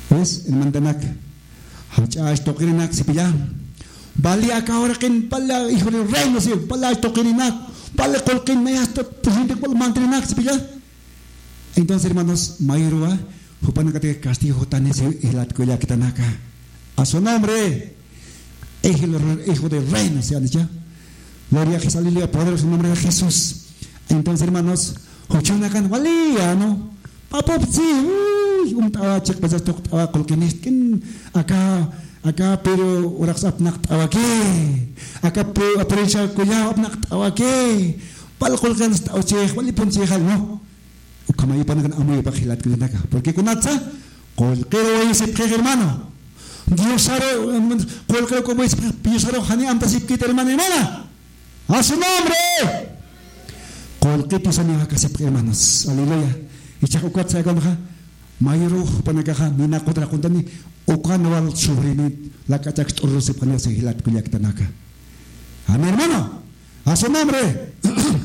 ¿Ves? El mandanak. Haucha toquirinak si pilla. Vale acá ahora que pala hijo del reino si pala toquirinak. Vale colquín me hasta presidente por mantrinak si pilla. Entonces hermanos, Mayroa, Jupanacate Castillo Tanes y la Coya Kitanaka. A su nombre, hijo del reino, se han dicho. Gloria a Jesús, aleluya, poder en nombre de Jesús. Entonces, hermanos, Hochunakan, valía, ¿no? Papá, sí, tawa check pasas tawa colqueniskin, acá, pero oraxap nak tawa ke, acá, apariencia Coya nak tawa ke, pal colcan tawa check, walipon chejal, ¿no? Kamay pa nagan amoy pakilat ko naka. Porque kunatsa, colquero ese hermano. Dios aro, colquero como es, Dios aro, hani amtasip kita hermana. A su nombre. Colquero sani hakasip hermanos. Aleluya. Y chakukat sa kamaha, mayro panagaha, minakotra kuntani, ukanwal subrimi, la kachak urusip kanya sa hilat ko yak tanaka. Amen hermano. A su nombre.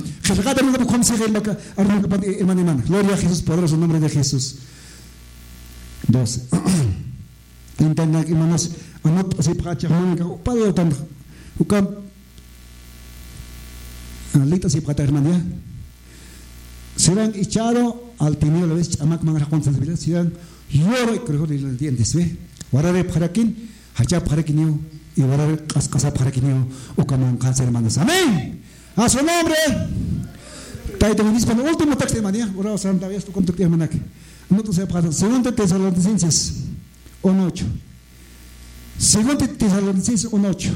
Gloria a Jesús, poderoso nombre de Jesús. 12. Entonces, hermanos, anot si pracha para tan ukam alita si prata hermana. Serán echados al timio la vez amak mangra responsabilidad, serán lloro y creo de los dientes, ¿ve? Warare parakin, hacha parakinio y warare casa parakinio ukaman cáncer hermanos. Amén. A su nombre. Taito me dice para el último texto de María. Ahora Santa Vía tu contacto de Manac. No te sepas. Segundo Tesalonicenses 1:8. Segundo Tesalonicenses 1:8.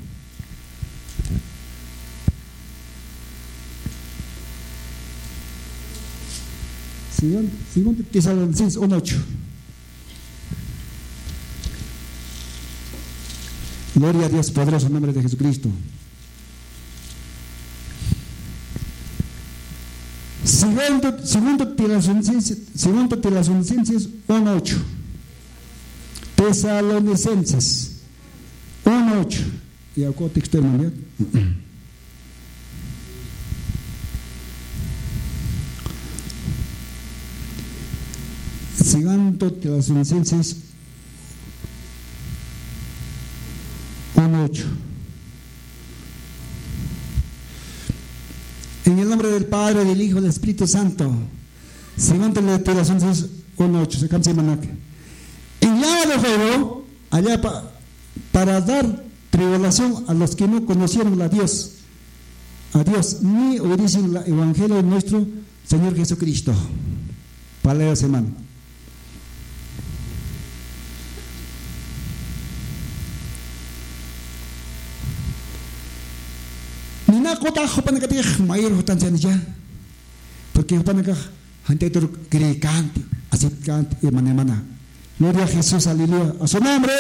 Segundo Tesalonicenses 1:8. Gloria a Dios, poderoso en nombre de Jesucristo. Segundo Tesalonicenses 1:8. Tesalonicenses 1:8. Y acá texto hermano. Segundo Tesalonicenses 1:8. En el nombre del Padre, del Hijo y del Espíritu Santo. Segundo Tesalonicenses 1:8. Se cansa Manac. En llama de fuego, allá para dar tribulación a los que no conocieron a Dios, ni obedecen el Evangelio de nuestro Señor Jesucristo. Palabra semana. Kota Hopanakatih, mayor Hotanzania, porque Hopanaka, Hantetor Grecan, aceptan hermana. Gloria a Jesús, aleluya, a su nombre.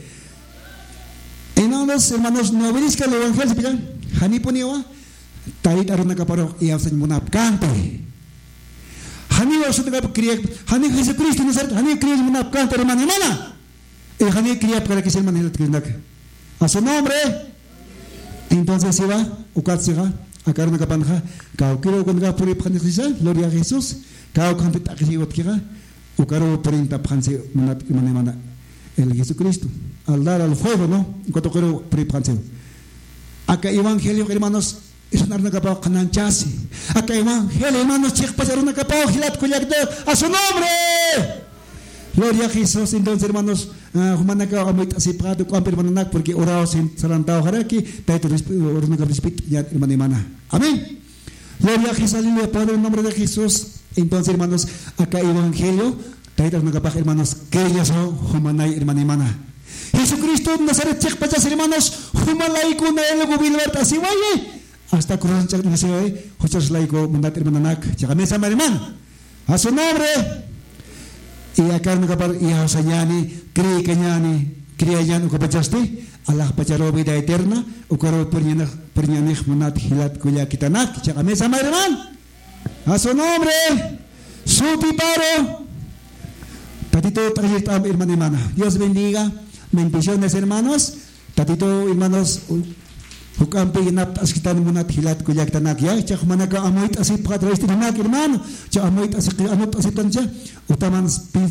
Hermanos, no obedezcan el Evangelio, Haniponiwa, Tait Arunacaparo y Absen Munapcante. Hani was Hani Jesucristo, Hani Cris Munapcante, hermana. Y Hani cría para que se manera a su nombre. Entonces se va, ukatsiga, a carne capanja, cao quiero con la puri panisa, gloria a Jesús, cao cantita que se otkiga, ucaro printa panse manemana, el Jesucristo, al dar al fuego, ¿no? En cuanto quiero puri panse. Acá evangelio, hermanos, es una capao cananchasi. Acá evangelio, hermanos, chek pasar una capao, gilat kuyakdo, a su nombre. Gloria a Jesús. Entonces, hermanos, humanaka amoit asipado ko ampir mananak porque orao sin sarantao haraki taito orunaka respect ya hermana. Amén. Gloria a Jesús, aleluya, Padre, en nombre de Jesús. Entonces, hermanos, acá evangelio taito orunaka hermanos, que ellos son humanay hermana. Jesucristo Nazaret chek pachas hermanos, humalay ko na el gobilwat así vaya. Hasta cruz chek na se hochas laiko mandat hermananak, chaka mesa hermana. A su nombre. Y acá no capaz y a Osayani, cree que ñani, cree ya no capachaste, a la pacharo vida eterna, o caro perñanej monat hilat kuya kitanak, chagamesa hermano. A su nombre, su piparo. Tatito trayecto hermana. Dios bendiga, bendiciones hermanos. Tatito hermanos, Hukampi inap askitan munat hilat kuya kitanak ya, chakmanaka amoit asip patraiste nak hermano, chamoit asik amot asitan cha, utaman